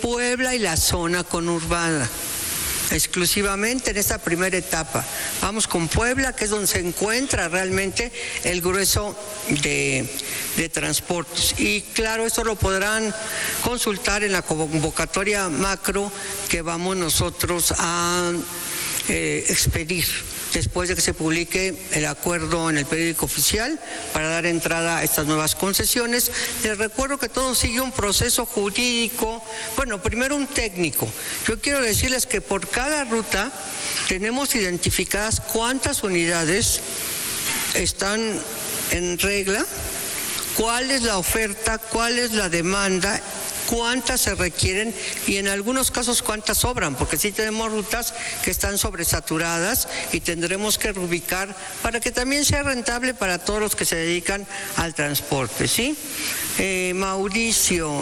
Puebla y la zona conurbada, exclusivamente en esta primera etapa. Vamos con Puebla, que es donde se encuentra realmente el grueso de transportes. Y claro, esto lo podrán consultar en la convocatoria macro que vamos nosotros a expedir después de que se publique el acuerdo en el periódico oficial para dar entrada a estas nuevas concesiones. Les recuerdo que todo sigue un proceso jurídico, bueno, primero un técnico. Yo quiero decirles que por cada ruta tenemos identificadas cuántas unidades están en regla, cuál es la oferta, cuál es la demanda, cuántas se requieren y en algunos casos cuántas sobran, porque sí tenemos rutas que están sobresaturadas y tendremos que reubicar para que también sea rentable para todos los que se dedican al transporte, ¿sí? Mauricio.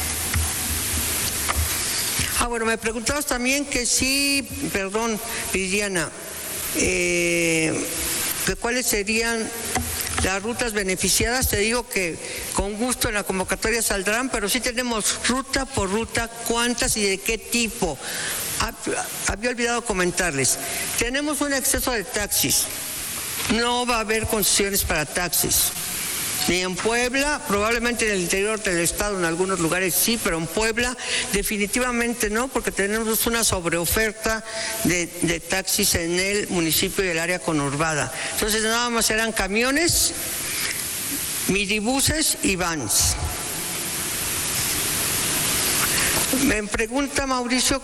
Bueno, me preguntabas también que sí, perdón, Viviana, que cuáles serían las rutas beneficiadas. Te digo que con gusto en la convocatoria saldrán, pero sí tenemos ruta por ruta cuántas y de qué tipo. Había olvidado comentarles, tenemos un exceso de taxis, no va a haber concesiones para taxis. Ni en Puebla, probablemente en el interior del estado, en algunos lugares sí, pero en Puebla definitivamente no, porque tenemos una sobreoferta de taxis en el municipio y el área conurbada. Entonces nada más serán camiones, minibuses y vans. Me pregunta Mauricio,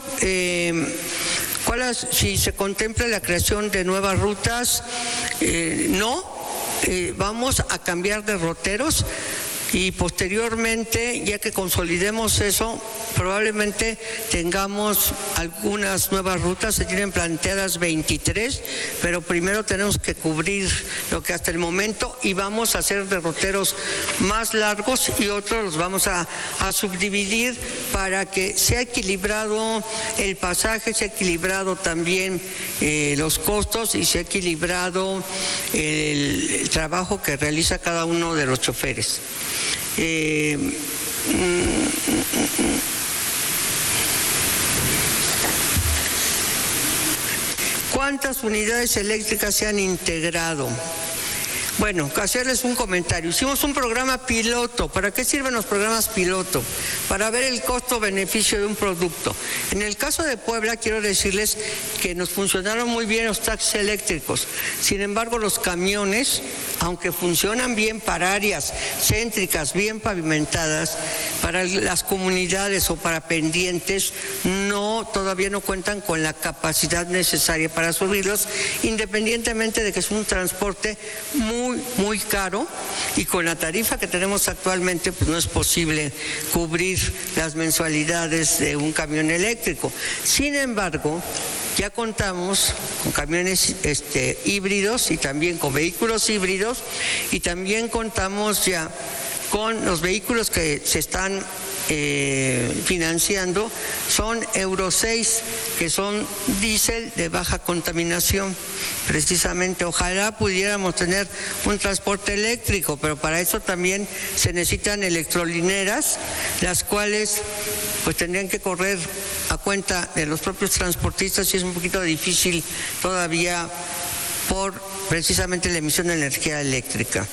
si se contempla la creación de nuevas rutas. No. Vamos a cambiar de derroteros y posteriormente, ya que consolidemos eso, probablemente tengamos algunas nuevas rutas. Se tienen planteadas 23, pero primero tenemos que cubrir lo que hasta el momento, y vamos a hacer derroteros más largos y otros los vamos a subdividir para que sea equilibrado el pasaje, sea equilibrado también los costos y sea equilibrado el trabajo que realiza cada uno de los choferes. ¿Cuántas unidades eléctricas se han integrado? Bueno, hacerles un comentario. Hicimos un programa piloto. ¿Para qué sirven los programas piloto? Para ver el costo-beneficio de un producto. En el caso de Puebla, quiero decirles que nos funcionaron muy bien los taxis eléctricos. Sin embargo, los camiones, aunque funcionan bien para áreas céntricas, bien pavimentadas, para las comunidades o para pendientes, todavía no cuentan con la capacidad necesaria para subirlos, independientemente de que es un transporte muy caro, y con la tarifa que tenemos actualmente pues no es posible cubrir las mensualidades de un camión eléctrico. Sin embargo, ya contamos con camiones híbridos y también con vehículos híbridos, y también contamos ya con los vehículos que se están financiando, son Euro 6, que son diésel de baja contaminación. Precisamente, ojalá pudiéramos tener un transporte eléctrico, pero para eso también se necesitan electrolineras, las cuales pues tendrían que correr a cuenta de los propios transportistas, y es un poquito difícil todavía por precisamente la emisión de energía eléctrica.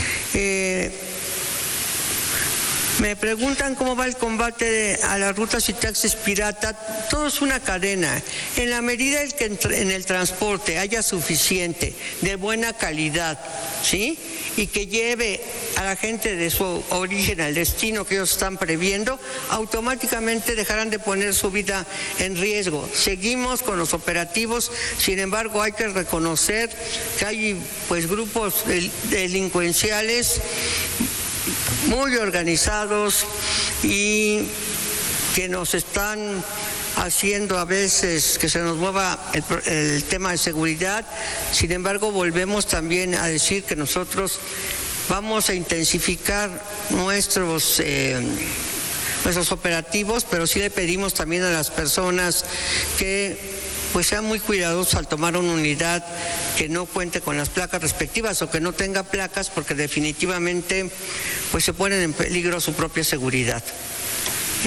Me preguntan cómo va el combate a las rutas y taxis pirata. Todo es una cadena. En la medida en que en el transporte haya suficiente, de buena calidad, ¿sí?, y que lleve a la gente de su origen al destino que ellos están previendo, automáticamente dejarán de poner su vida en riesgo. Seguimos con los operativos, sin embargo hay que reconocer que hay pues grupos delincuenciales muy organizados y que nos están haciendo a veces que se nos mueva el tema de seguridad. Sin embargo, volvemos también a decir que nosotros vamos a intensificar nuestros operativos, pero sí le pedimos también a las personas que pues sean muy cuidadosos al tomar una unidad que no cuente con las placas respectivas o que no tenga placas, porque definitivamente pues se ponen en peligro su propia seguridad.